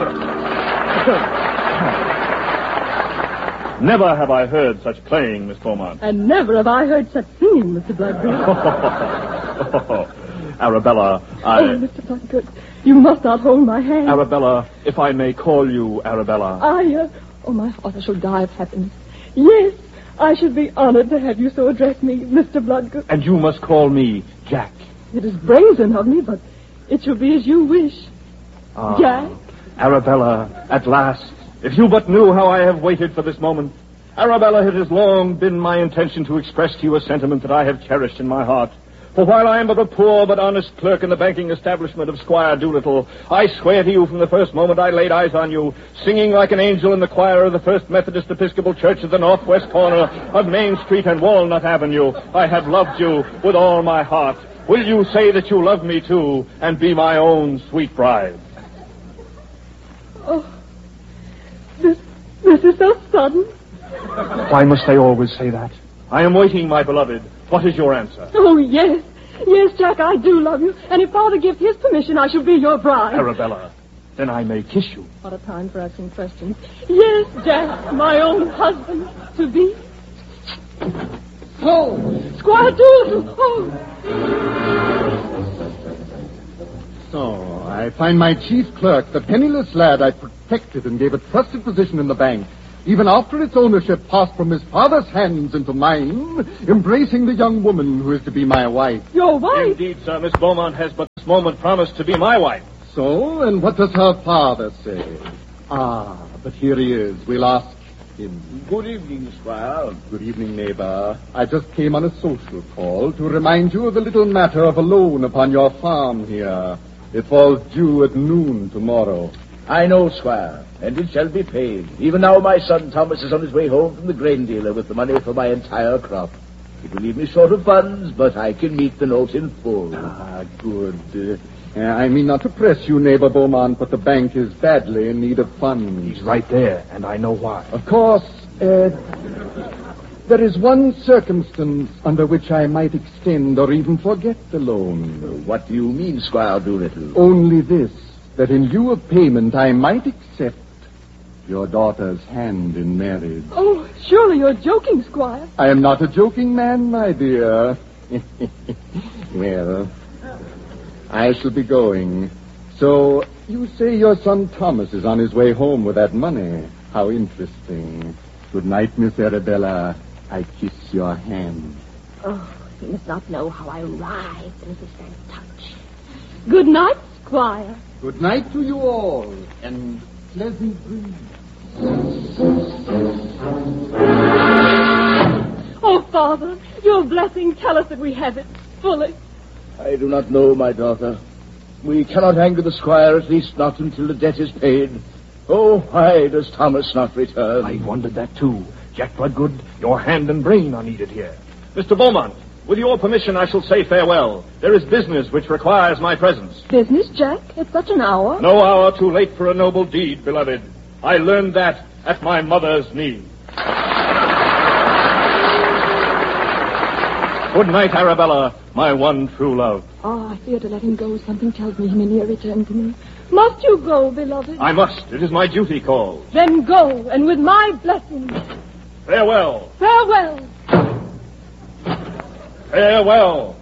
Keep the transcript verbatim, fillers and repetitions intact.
Never have I heard such playing, Miss Beaumont. And never have I heard such singing, Mister Bloodgood. Arabella, I... Oh, Mister Bloodgood, you must not hold my hand. Arabella, if I may call you Arabella. I, uh... Oh, my heart, I shall die of happiness. Yes, I should be honored to have you so address me, Mister Bloodgood. And you must call me Jack. It is brazen of me, but it shall be as you wish. Ah, Jack? Arabella, at last. If you but knew how I have waited for this moment. Arabella, it has long been my intention to express to you a sentiment that I have cherished in my heart. For while I am but a poor but honest clerk in the banking establishment of Squire Doolittle, I swear to you from the first moment I laid eyes on you, singing like an angel in the choir of the First Methodist Episcopal Church at the northwest corner of Main Street and Walnut Avenue, I have loved you with all my heart. Will you say that you love me too, and be my own sweet bride? Oh, this, this is so sudden. Why must they always say that? I am waiting, my beloved. What is your answer? Oh, yes. Yes, Jack, I do love you. And if Father gives his permission, I shall be your bride. Arabella, then I may kiss you. What a time for asking questions. Yes, Jack, my own husband to be. Oh! Squire Doolittle! Oh! So, I find my chief clerk, the penniless lad I protected and gave a trusted position in the bank, even after its ownership passed from his father's hands into mine, embracing the young woman who is to be my wife. Your wife? Indeed, sir, Miss Beaumont has but this moment promised to be my wife. So, and what does her father say? Ah, but here he is. We'll ask him. Good evening, Squire. Good evening, neighbor. I just came on a social call to remind you of the little matter of a loan upon your farm here. It falls due at noon tomorrow. I know, Squire, and it shall be paid. Even now my son Thomas is on his way home from the grain dealer with the money for my entire crop. It will leave me short of funds, but I can meet the note in full. Ah, good. Uh, I mean not to press you, neighbor Beaumont, but the bank is badly in need of funds. He's right there, and I know why. Of course, uh, there is one circumstance under which I might extend or even forget the loan. What do you mean, Squire Doolittle? Only this, that in lieu of payment I might accept your daughter's hand in marriage. Oh, surely you're joking, Squire. I am not a joking man, my dear. Well, I shall be going. So, you say your son Thomas is on his way home with that money. How interesting. Good night, Miss Arabella. I kiss your hand. Oh, you must not know how I writhe in his first touch. Good night, Squire. Good night to you all, and pleasant dreams. Oh, Father, your blessing, tell us that we have it fully. I do not know, my daughter. We cannot anger the squire, at least not until the debt is paid. Oh, why does Thomas not return? I wondered that, too. Jack Bloodgood, your hand and brain are needed here. Mister Beaumont, with your permission, I shall say farewell. There is business which requires my presence. Business, Jack? At such an hour? No hour too late for a noble deed, beloved. I learned that at my mother's knee. Good night, Arabella, my one true love. Oh, I fear to let him go. Something tells me he may never return to me. Must you go, beloved? I must. It is my duty call. Then go, and with my blessing. Farewell. Farewell. Farewell.